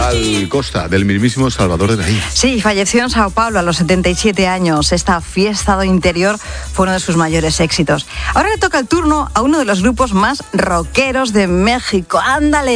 Gal Costa, del mismísimo Salvador de Bahía. Sí, falleció en Sao Paulo a los 77 años. Esta Fiesta do Interior fue uno de sus mayores éxitos. Ahora le toca el turno a uno de los grupos más rockeros de México. ¡Ándale!